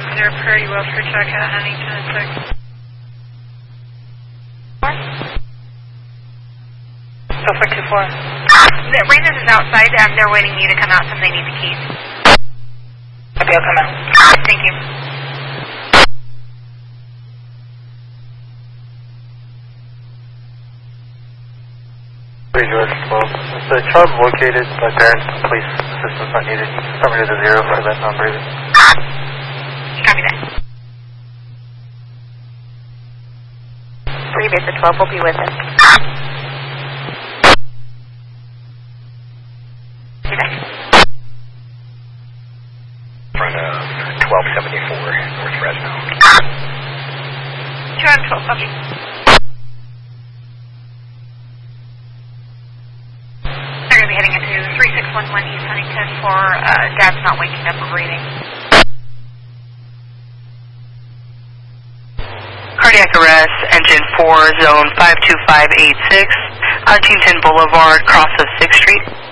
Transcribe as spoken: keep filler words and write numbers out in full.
Zero Prairie, Welfare Check at Huntington six. Welfare two four. The Rangers is outside. Um, they're waiting for you to come out, so they need the keys. Okay, I'll come out. Thank you. George twelve. Is the child located by parents? Police assistance not needed. You can summary to zero for that non-breathing. Copy that. Previous at twelve will be with us. Front of twelve seventy-four, North Fresno. two hundred twelve, copy. They're going to be heading into three six one one East Huntington for uh, Dad's not waking up or breathing. Cardiac arrest, engine four, zone five two five eight six, Huntington Boulevard, cross of sixth Street.